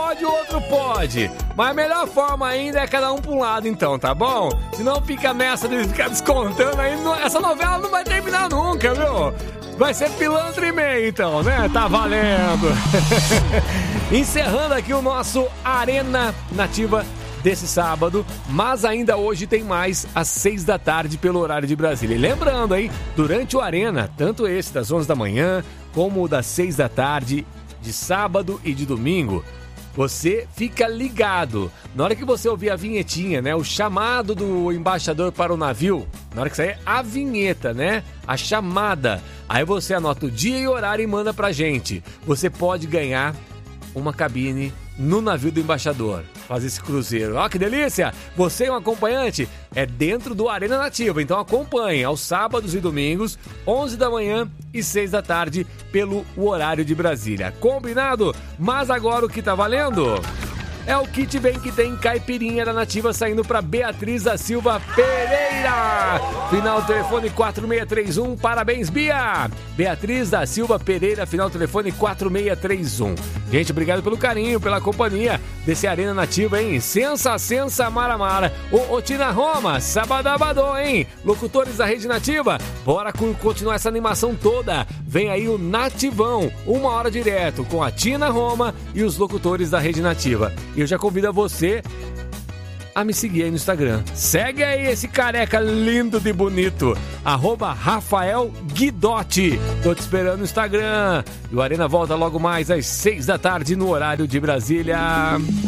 pode, o outro pode. Mas a melhor forma ainda é cada um pra um lado, então, tá bom? Senão fica nessa de ficar descontando aí. Essa novela não vai terminar nunca, viu? Vai ser pilantra e meio, então, né? Tá valendo. Encerrando aqui o nosso Arena Nativa desse sábado, mas ainda hoje tem mais às 6 da tarde pelo horário de Brasília. E lembrando, hein, durante o Arena, tanto esse das 11 da manhã, como o das 6 da tarde, de sábado e de domingo, você fica ligado. Na hora que você ouvir a vinhetinha, né, o chamado do embaixador para o navio, na hora que sair a vinheta, né, a chamada, aí você anota o dia e horário e manda pra gente. Você pode ganhar uma cabine no navio do embaixador, fazer esse cruzeiro. Ó, que delícia! Você e um acompanhante é dentro do Arena Nativa, então acompanhe aos sábados e domingos, 11 da manhã e 6 da tarde, pelo horário de Brasília. Combinado? Mas agora o que tá valendo é o kit Bem Que Tem Caipirinha da Nativa saindo para Beatriz da Silva Pereira. Final telefone 4631. Parabéns, Bia! Beatriz da Silva Pereira, final telefone 4631. Gente, obrigado pelo carinho, pela companhia desse Arena Nativa, hein? Sensa, Maramara. Ô, Tina Roma, sabadabadô, hein? Locutores da Rede Nativa, bora continuar essa animação toda. Vem aí o Nativão, 1 hora direto, com a Tina Roma e os locutores da Rede Nativa. E eu já convido você a me seguir aí no Instagram. Segue aí esse careca lindo de bonito, @RafaelGuidotti. Tô te esperando no Instagram. E o Arena volta logo mais às 6 da tarde no horário de Brasília.